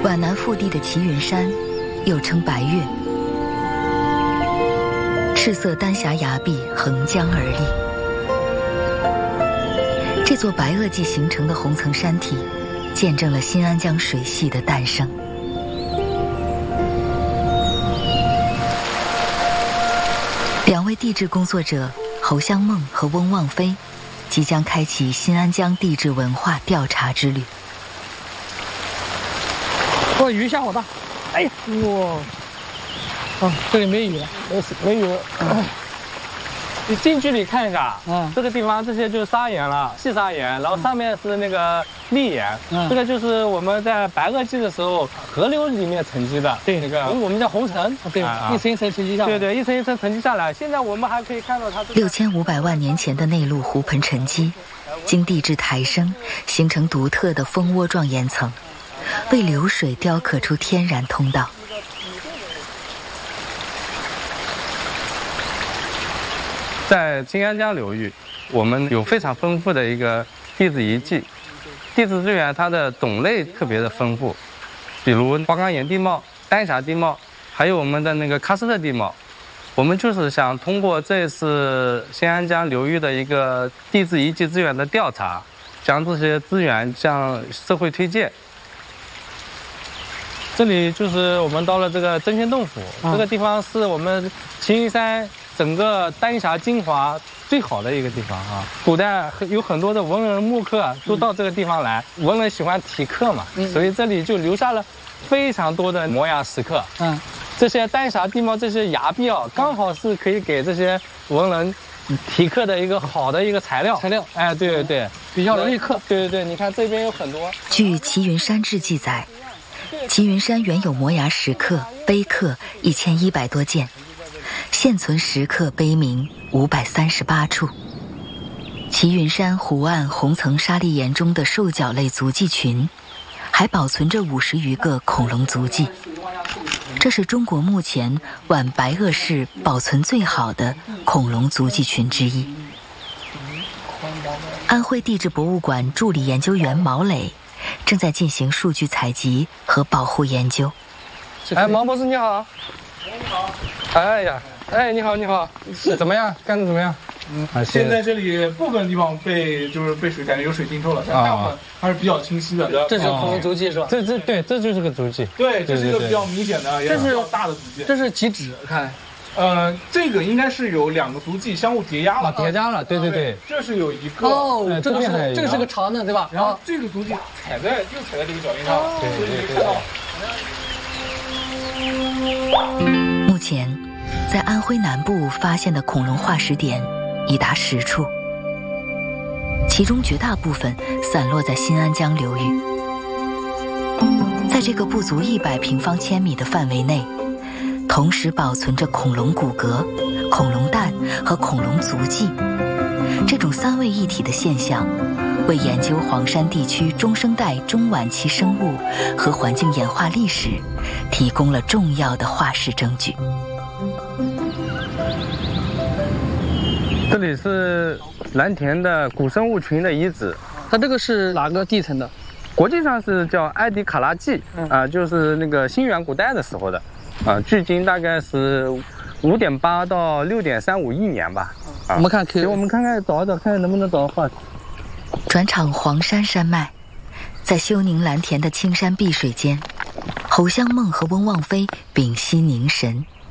皖南腹地的齐云山，又称白岳，赤色丹霞崖壁横江而立。这座白垩纪形成的红层山体，见证了新安江水系的诞生。两位地质工作者侯香梦和翁望飞，即将开启新安江地质文化调查之旅。 哇，雨下好大！哎呀，哇！啊，这里没雨了，没雨了。 你近距离看一下， 这个地方这些就是砂岩了，细砂岩，然后上面是那个砾岩，这个就是我们在白垩纪的时候河流里面沉积的，对，那个我们叫红层， 对，一层一层沉积下来， 对，一层一层沉积下来。现在我们还可以看到它 6500万年前的内陆湖盆沉积，经地质抬升，形成独特的蜂窝状岩层，为流水雕刻出天然通道。 在新安江流域，我们有非常丰富的一个地质遗迹，地质资源它的种类特别的丰富，比如花岗岩地貌、丹霞地貌，还有我们的那个喀斯特地貌。我们就是想通过这次新安江流域的一个地质遗迹资源的调查，将这些资源向社会推荐。这里就是我们到了这个真仙洞府，这个地方是我们齐云山整个丹霞精华最好的一个地方啊！古代有很多的文人墨客都到这个地方来，文人喜欢题刻嘛，所以这里就留下了非常多的摩崖石刻。这些丹霞地貌这些崖壁啊，刚好是可以给这些文人题刻的一个好的一个材料。哎，对， 比较容易刻。 对，你看这边有很多。 据《齐云山志》记载，齐云山原有摩崖石刻、碑刻1100多件。现存石刻碑铭538处。齐云山湖岸红层砂砾岩中的兽脚类足迹群，还保存着50余个恐龙足迹。这是中国目前皖白垩市保存最好的恐龙足迹群之一。安徽地质博物馆助理研究员毛磊正在进行数据采集和保护研究。 哎，毛博士你好。你好。哎呀，哎，你好，怎么样？干得怎么样？ 现在这里部分地方被水感觉有水浸透了，但大部分还是比较清晰的。 这是恐龙足迹是吧？ 对，这就是个足迹。 对，这是一个比较明显的，也是比较大的足迹。 这是几指？看， 这个应该是有2个足迹相互叠加了。 叠加了，对。 这是有一个。 哦，这个是个长的，对吧？ 然后这个足迹又踩在这个脚印上， 对。目前，在安徽南部发现的恐龙化石点已达10处，其中绝大部分散落在新安江流域。在这个不足100平方千米的范围内，同时保存着恐龙骨骼、恐龙蛋和恐龙足迹，这种3位一体的现象，为研究黄山地区中生代中晚期生物和环境演化历史提供了重要的化石证据。 这里是蓝田的古生物群的遗址。 它这个是哪个地层的？ 国际上是叫埃迪卡拉纪，就是那个新远古代的时候的，距今大概是5.8到6.35亿年吧。 我们看， 我们看看找一找，看看能不能找到话题。 转场黄山山脉，在休宁蓝田的青山碧水间，侯香梦和翁望飞屏息凝神，